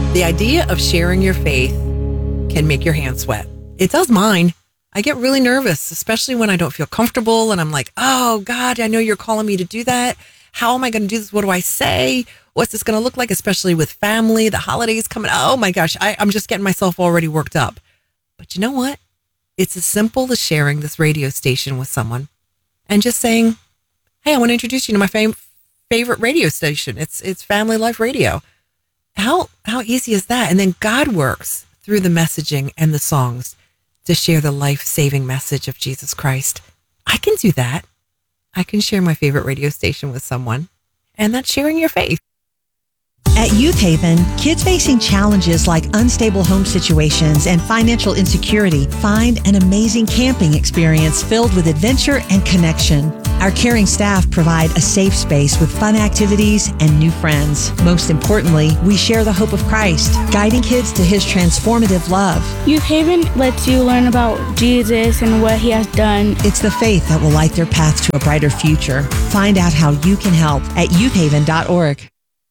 The idea of sharing your faith can make your hands sweat. It does mine. I get really nervous, especially when I don't feel comfortable and I'm like, oh God, I know you're calling me to do that. How am I going to do this? What do I say? What's this going to look like? Especially with family, the holidays coming. Oh my gosh, I'm just getting myself already worked up. But you know what? It's as simple as sharing this radio station with someone and just saying, hey, I want to introduce you to my favorite radio station. It's Family Life Radio. How easy is that? And then God works through the messaging and the songs to share the life-saving message of Jesus Christ. I can do that. I can share my favorite radio station with someone, and that's sharing your faith. At Youth Haven, kids facing challenges like unstable home situations and financial insecurity find an amazing camping experience filled with adventure and connection. Our caring staff provide a safe space with fun activities and new friends. Most importantly, we share the hope of Christ, guiding kids to his transformative love. Youth Haven lets you learn about Jesus and what he has done. It's the faith that will light their path to a brighter future. Find out how you can help at youthhaven.org.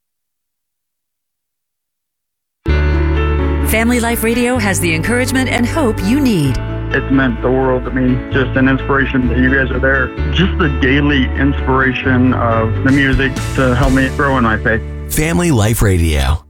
Family Life Radio has the encouragement and hope you need. It's meant the world to me. Just an inspiration that you guys are there. Just the daily inspiration of the music to help me grow in my faith. Family Life Radio.